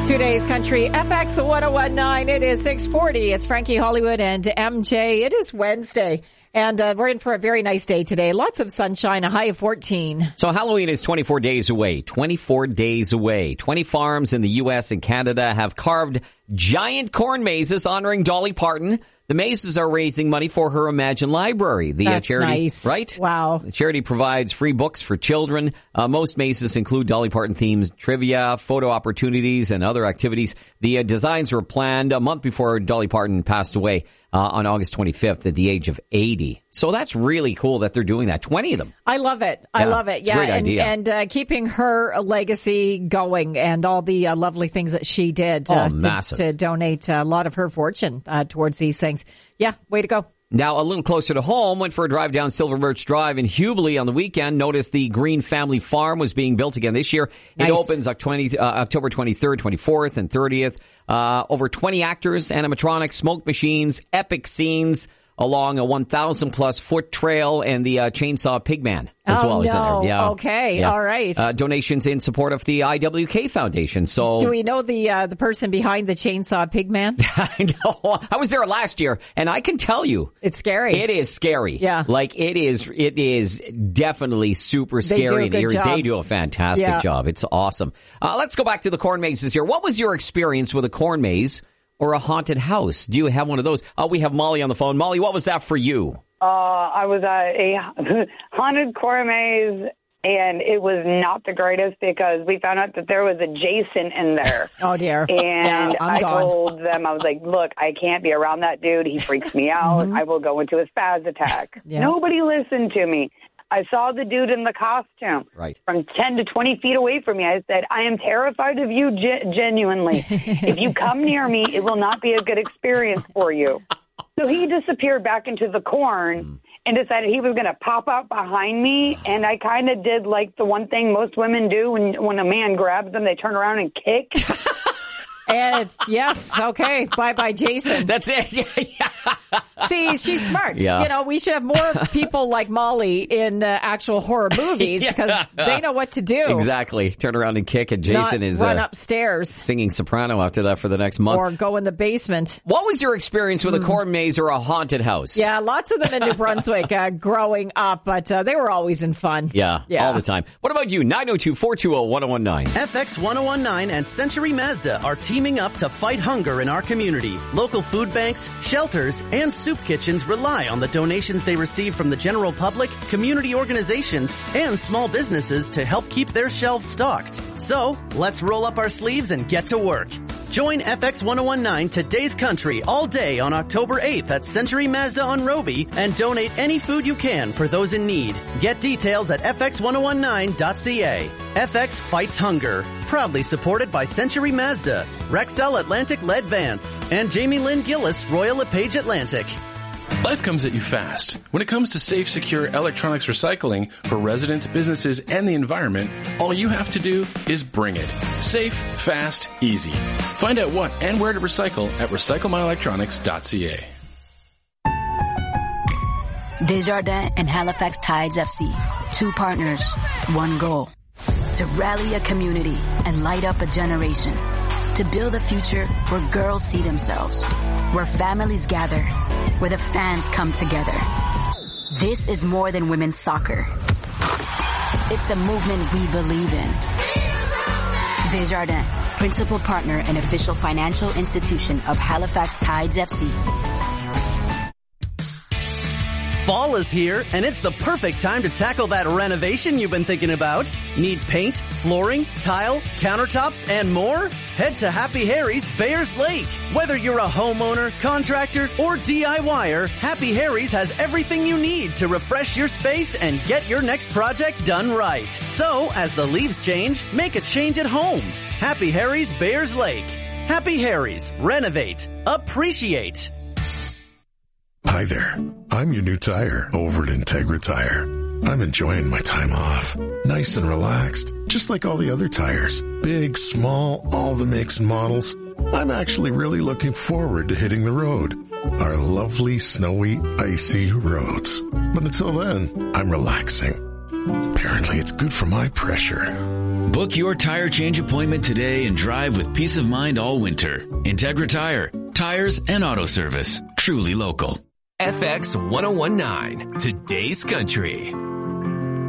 Today's Country FX 1019. It is 6:40. It's Frankie Hollywood and MJ. It is Wednesday. And we're in for a very nice day today. Lots of sunshine, a high of 14. So Halloween is 24 days away. 24 days away. 20 farms in the U.S. and Canada have carved giant corn mazes honoring Dolly Parton. The mazes are raising money for her Imagine Library. The That's charity, nice. Right? Wow. The charity provides free books for children. Most mazes include Dolly Parton themes, trivia, photo opportunities, and other activities. The designs were planned a month before Dolly Parton passed away on August 25th at the age of 80. So that's really cool that they're doing that. 20 of them. I love it. I love it. It's a great idea. And keeping her legacy going and all the lovely things that she did massive. to donate a lot of her fortune towards these things. Yeah, way to go. Now, a little closer to home, went for a drive down Silver Birch Drive in Hubli on the weekend. Noticed the Green Family Farm was being built again this year. Nice. It opens October 23rd, 24th, and 30th. Over 20 actors, animatronics, smoke machines, epic scenes along a 1,000-plus foot trail, and the Chainsaw Pigman as well is in there. Yeah. Okay. Yeah. All right. Donations in support of the IWK Foundation. So, do we know the person behind the Chainsaw Pigman? I know. I was there last year, and I can tell you, it's scary. It is scary. Yeah. Like it is definitely super scary. They do a fantastic job. It's awesome. Let's go back to the corn mazes here. What was your experience with a corn maze or a haunted house? Do you have one of those? We have Molly on the phone. Molly, what was that for you? I was at a haunted corn maze, and it was not the greatest because we found out that there was a Jason in there. Oh, dear. And I told them, I was like, look, I can't be around that dude. He freaks me out. Mm-hmm. I will go into a spaz attack. Yeah. Nobody listened to me. I saw the dude in the costume from 10 to 20 feet away from me. I said, I am terrified of you genuinely. If you come near me, it will not be a good experience for you. So he disappeared back into the corn and decided he was going to pop out behind me. And I kind of did like the one thing most women do when a man grabs them, they turn around and kick. And it's, yes, okay, bye-bye, Jason. That's it. Yeah. See, she's smart. Yeah. You know, we should have more people like Molly in actual horror movies because they know what to do. Exactly. Turn around and kick, and Jason is run upstairs, singing soprano after that for the next month. Or go in the basement. What was your experience with a corn maze or a haunted house? Yeah, lots of them in New Brunswick growing up, but they were always in fun. Yeah, all the time. What about you? 902-420-1019. FX 1019 and Century Mazda are teaming up to fight hunger in our community. Local food banks, shelters, and soup kitchens rely on the donations they receive from the general public, community organizations, and small businesses to help keep their shelves stocked. So, let's roll up our sleeves and get to work. Join FX 1019 Today's Country all day on October 8th at Century Mazda on Roby and donate any food you can for those in need. Get details at fx1019.ca. FX fights hunger. Proudly supported by Century Mazda, Rexel Atlantic Lead Vance, and Jamie Lynn Gillis Royal LePage Atlantic. Life comes at you fast. When it comes to safe, secure electronics recycling for residents, businesses, and the environment, all you have to do is bring it. Safe, fast, easy. Find out what and where to recycle at recyclemyelectronics.ca. Desjardins and Halifax Tides FC. Two partners, one goal. To rally a community and light up a generation. To build a future where girls see themselves. Where families gather. Where the fans come together. This is more than women's soccer. It's a movement we believe in. Desjardins, principal partner and official financial institution of Halifax Tides FC. Fall is here, and it's the perfect time to tackle that renovation you've been thinking about. Need paint, flooring, tile, countertops, and more? Head to Happy Harry's Bayers Lake. Whether you're a homeowner, contractor, or DIYer, Happy Harry's has everything you need to refresh your space and get your next project done right. So, as the leaves change, make a change at home. Happy Harry's Bayers Lake. Happy Harry's. Renovate. Appreciate. Hi there. I'm your new tire over at Integra Tire. I'm enjoying my time off. Nice and relaxed, just like all the other tires. Big, small, all the makes and models. I'm actually really looking forward to hitting the road. Our lovely, snowy, icy roads. But until then, I'm relaxing. Apparently it's good for my pressure. Book your tire change appointment today and drive with peace of mind all winter. Integra Tire. Tires and auto service. Truly local. FX 1019. Today's Country.